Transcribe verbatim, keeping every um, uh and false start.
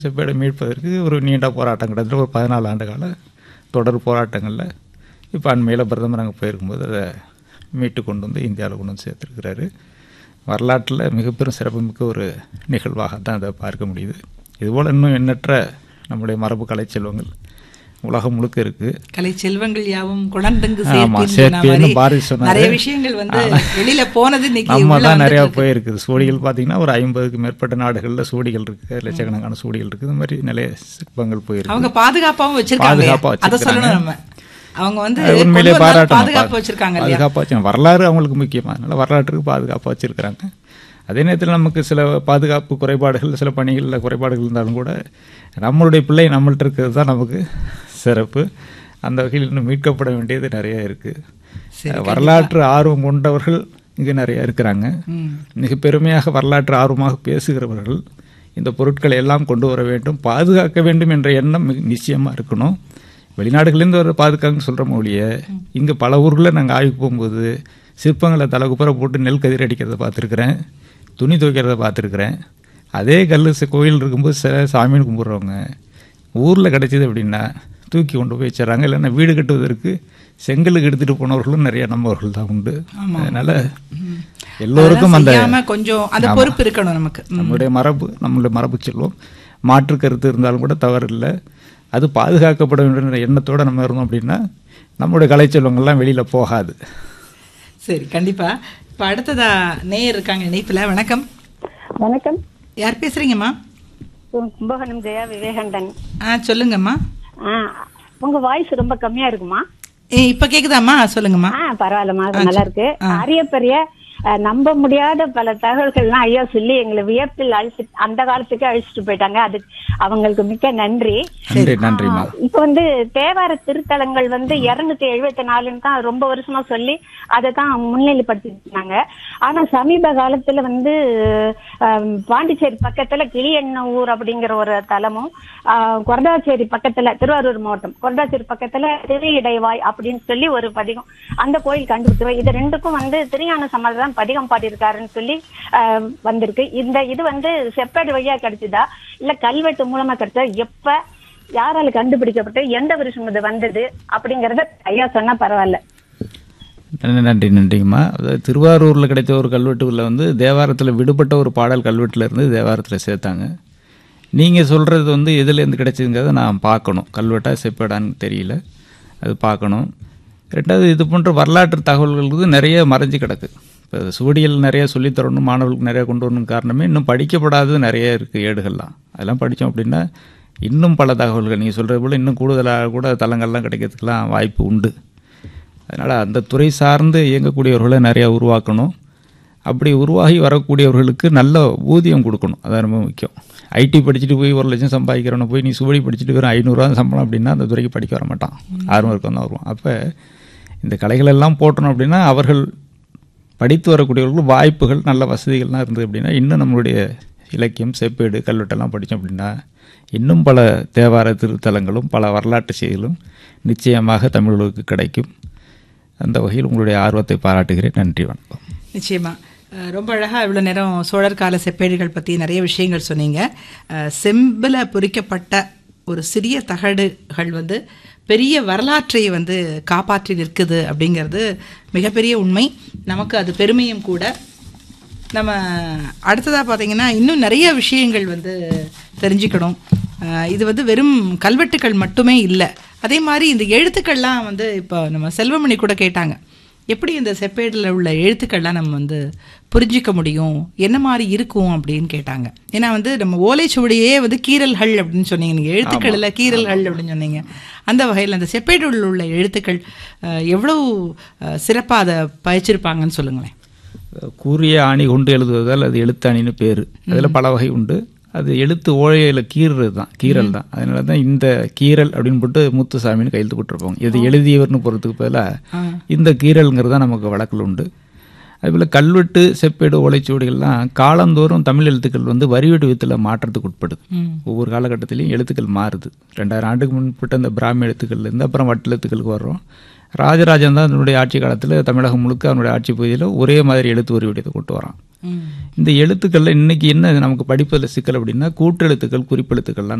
செப்பேடை மீட்பதற்கு ஒரு நீண்ட போராட்டம் கிட்டத்தட்ட ஒரு பதினாலு ஆண்டு கால தொடர் போராட்டங்களில் இப்போ அண்மையில் பிரதமர் அங்கே போயிருக்கும்போது அதை மீட்டு கொண்டு வந்து இந்தியாவில் கொண்டு வந்து சேர்த்துருக்கிறாரு. வரலாற்றில் மிகப்பெரும் சிறப்புமிக்க ஒரு நிகழ்வாக தான் அதை பார்க்க முடியுது. இதுபோல் இன்னும் எண்ணற்ற நம்முடைய மரபு கலை செல்வங்கள் உலகம் முழுக்க இருக்குது. கலை செல்வங்கள் யாவும் குணந்தங்கு பாரதி சொன்னார். நிறைய விஷயங்கள் வந்து வெளியில போனது நம்ம தான் நிறையா போயிருக்குது. சூடிகள் பார்த்தீங்கன்னா ஒரு ஐம்பதுக்கு மேற்பட்ட நாடுகளில் சூடிகள் இருக்குது, லட்சக்கணக்கான சூடிகள் இருக்குது. இந்த மாதிரி நிறைய சிற்பங்கள் போயிருக்கு. அவங்க பாதுகாப்பாகவும் வச்சிருக்காங்க. பாதுகாப்பாக அதை சொல்லணும் நம்ம. அவங்க வந்து உண்மையிலே பாராட்டணும். பாதுகாப்பு வச்சிருக்காங்க. பாதுகாப்பாக வச்சு வரலாறு அவங்களுக்கு முக்கியமாக, அதனால வரலாற்றுக்கு பாதுகாப்பாக வச்சிருக்கிறாங்க. அதே நேரத்தில் நமக்கு சில பாதுகாப்பு குறைபாடுகள், சில பணிகளில் குறைபாடுகள் இருந்தாலும் கூட நம்மளுடைய பிள்ளை நம்மள்ட்ட இருக்கிறது தான் நமக்கு சிறப்பு. அந்த வகையில் இன்னும் மீட்கப்பட வேண்டியது நிறைய இருக்குது. வரலாற்று ஆர்வம் கொண்டவர்கள் இங்கே நிறைய இருக்கிறாங்க. மிக பெருமையாக வரலாற்று ஆர்வமாக பேசுகிறவர்கள் இந்த பொருட்களை எல்லாம் கொண்டு வர வேண்டும், பாதுகாக்க வேண்டும் என்ற எண்ணம் நிச்சயமாக இருக்கணும். வெளிநாடுகளிலேருந்து வர பாதுகாக்கன்னு சொல்கிற மொழியை இங்கே பல ஊர்களில் நாங்கள் ஆய்வுக்கு போகும்போது சிற்பங்களை தலைக்குப்புற போட்டு நெல் கதிர் அடிக்கிறத பார்த்துருக்குறேன், துணி துவைக்கிறத பார்த்துருக்குறேன். அதே கல் கோயில் இருக்கும்போது சில சாமின்னு கும்பிட்றவங்க ஊரில் கிடச்சிது அப்படின்னா தூக்கி கொண்டு போய் வச்சிடறாங்க. இல்லைன்னா வீடு கட்டுவதற்கு செங்கலுக்கு எடுத்துகிட்டு போனவர்களும் நிறைய நம்பவர்கள் தான் உண்டு. அதனால் எல்லோருக்கும் அந்த கொஞ்சம் அந்த பொறுப்பு இருக்கணும். நமக்கு நம்முடைய மரபு நம்மளுடைய மரபு செல்வம் மாற்று கருத்து இருந்தாலும் கூட தவறு இல்லை. அது பாதுகாக்கப்பட வேண்டும் எண்ணத்தோடு நம்ம இருந்தோம் அப்படின்னா நம்மளுடைய கலைச்செல்வங்கள்லாம் வெளியில் போகாது. சரி, கண்டிப்பாக. இப்போ அடுத்ததா நேயர் இருக்காங்க இணைப்பில். வணக்கம். வணக்கம். யார் பேசுறீங்கம்மா? கும்பகோணம் ஜெயா விவேகானந்தன். ஆ சொல்லுங்கம்மா. ஆ உங்க வாய்ஸ் ரொம்ப கம்மியா இருக்குமா? ஏ இப்ப கேக்குதாம்மா? சொல்லுங்கம்மா. ஆ பரவாயில்லம்மா, நல்லா இருக்கு. அரிய பெரிய நம்ப முடியாத பல தகவல்கள்லாம் ஐயா சொல்லி எங்களை வியப்பில் அழிச்சு அந்த காலத்துக்கு அழிச்சிட்டு போயிட்டாங்க. அது அவங்களுக்கு மிக்க நன்றி. இப்ப வந்து தேவார திருத்தலங்கள் வந்து இருநூத்தி எழுபத்தி நாலுன்னு தான் ரொம்ப வருஷமா சொல்லி அதை தான் முன்னிலைப்படுத்திருந்தாங்க. ஆனா சமீப காலத்துல வந்து பாண்டிச்சேரி பக்கத்துல கிளியண்ணூர் அப்படிங்கிற ஒரு தலமும், கொரடாச்சேரி பக்கத்துல திருவாரூர் மாவட்டம் கொரடாச்சேரி பக்கத்துல திரையிடைவாய் அப்படின்னு சொல்லி ஒரு பதிகம், அந்த கோயில் கண்டுபிடிச்சிருவோம். இது ரெண்டுக்கும் வந்து திருஞான சம்பந்தர் பதிகம் பாடியிருக்காருன்னு சொல்லி வந்திருக்கு. இந்த இது வந்து செப்பேடு வழியா கிடைச்சதா இல்ல கல்வெட்டு மூலமா கிடைச்சதா, எப்ப யாரால கண்டுபிடிக்கப்பட்டு எந்த வருஷம் இது வந்தது அப்படிங்கறத ஐயா சொன்னா பரவாயில்ல. நன்றி. நன்றிங்கம்மா. திருவாரூர்ல கிடைத்த ஒரு கல்வெட்டுல வந்து தேவாரத்தில் விடுபட்ட ஒரு பாடல் கல்வெட்டுல இருந்து தேவாரத்தில் சேர்த்தாங்க. நீங்க சொல்றது வந்து எதுல இருந்து கிடைச்சதுங்கிறத நான் பார்க்கணும். கல்வெட்டா செப்பேடான்னு தெரியல, அது பார்க்கணும். ரெண்டாவது, இது போன்ற வரலாற்று தகவல்களுக்கு நிறைய மறைஞ்சு கிடக்கு. இப்போ சூடியல் நிறைய சொல்லித்தரணும், மாணவர்களுக்கு நிறையா கொண்டு வரணும். காரணமே இன்னும் படிக்கப்படாதது நிறைய இருக்குது ஏடுகள்லாம். அதெல்லாம் படித்தோம் அப்படின்னா இன்னும் பல தகவல்கள் நீங்கள் சொல்கிறது போல் இன்னும் கூடுதலாக கூட தளங்கள்லாம் கிடைக்கிறதுக்கெலாம் வாய்ப்பு உண்டு. அதனால் அந்த துறை சார்ந்து இயங்கக்கூடியவர்களை நிறையா உருவாக்கணும். அப்படி உருவாகி வரக்கூடியவர்களுக்கு நல்ல ஊதியம் கொடுக்கணும், அதான் ரொம்ப முக்கியம். ஐடி படிச்சுட்டு போய் ஒரு லட்சம் சம்பாதிக்கிறவனை போய் நீ சுவடி படிச்சுட்டு வெறும் ஐநூறுரூவா சம்பளம் அப்படின்னா அந்த துறைக்கு படிக்க வர மாட்டான், ஆர்வம் இருக்கும் தான் வருவான். அப்போ இந்த கலைகளெல்லாம் போட்டணும் அப்படின்னா அவர்கள் படித்து வரக்கூடியவர்களுக்கு வாய்ப்புகள், நல்ல வசதிகள்லாம் இருந்தது அப்படின்னா இன்னும் நம்மளுடைய இலக்கியம், செப்பேடு, கல்வெட்டெல்லாம் படித்தோம் அப்படின்னா இன்னும் பல தேவார திருத்தலங்களும் பல வரலாற்று செய்திகளும் நிச்சயமாக தமிழர்களுக்கு கிடைக்கும். அந்த வகையில் உங்களுடைய ஆர்வத்தை பாராட்டுகிறேன். நன்றி, வணக்கம். நிச்சயமா ரொம்ப அழகாக இவ்வளோ நேரம் சோழர் கால செப்பேடுகள் பற்றி நிறைய விஷயங்கள் சொன்னீங்க. செம்பில் பொறிக்கப்பட்ட ஒரு சிறிய தகடுகள் வந்து பெரிய வரலாற்றை வந்து காப்பாற்றி நிற்குது அப்படிங்கிறது மிகப்பெரிய உண்மை. நமக்கு அது பெருமையும் கூட. நம்ம அடுத்ததாக பார்த்திங்கன்னா இன்னும் நிறைய விஷயங்கள் வந்து தெரிஞ்சுக்கணும். இது வந்து வெறும் கல்வெட்டுக்கள் மட்டுமே இல்லை. அதே மாதிரி இந்த எழுத்துக்கள்லாம் வந்து இப்போ நம்ம செல்வமணி கூட கேட்டாங்க, எப்படி இந்த செப்பேடில் உள்ள எழுத்துக்கள்லாம் நம்ம வந்து புரிஞ்சிக்க முடியும், என்ன மாதிரி இருக்கும் அப்படின்னு கேட்டாங்க. ஏன்னா வந்து நம்ம ஓலைச்சுவடியே வந்து கீரல்கள் அப்படின்னு சொன்னீங்க, நீங்கள் எழுத்துக்கள் இல்லை கீரல்கள் அப்படின்னு சொன்னீங்க. அந்த வகையில் அந்த செப்பேடில் உள்ள எழுத்துக்கள் எவ்வளவு சிறப்பாக அதை பயிற்சிருப்பாங்கன்னு சொல்லுங்களேன். கூறிய ஆணி கொண்டு எழுதுவதால் அது எழுத்தாணின்னு பேர். அதில் பல வகை உண்டு. அது எழுத்து ஓழையில் கீறுறது தான், கீரல் தான். அதனால தான் இந்த கீரல் அப்படின்னு போட்டு முத்துசாமின்னு கையெழுத்து போட்டிருப்பாங்க. இது எழுதியவர்னு போகிறதுக்கு பதிலாக இந்த கீரல்ங்கிறது தான் நமக்கு வழக்கில் உண்டு. அதுபோல் கல்வெட்டு, செப்பேடு, ஓலைச்சுவடிகள்லாம் காலந்தோறும் தமிழ் எழுத்துக்கள் வந்து வரி வடிவத்தில் மாற்றத்துக்கு உட்படுது. ஒவ்வொரு காலகட்டத்திலையும் எழுத்துக்கள் மாறுது. ரெண்டாயிரம் ஆண்டுக்கு முன்பட்ட அந்த பிராமி எழுத்துக்கள்லேருந்து அப்புறம் வட்டு எழுத்துக்களுக்கு வர்றோம். ராஜராஜன் தான் அதனுடைய ஆட்சி காலத்தில் தமிழகம் முழுக்க அவனுடைய ஆட்சி பகுதியில் ஒரே மாதிரி எழுத்து வரி வடிவத்தை கொண்டு வரான். இந்த எழுத்துக்கள்ல இன்னைக்கு என்ன நமக்கு படிப்பதில் சிக்கல் அப்படின்னா கூட்டெழுத்துக்கள் குறிப்பெழுத்துக்கள்லாம்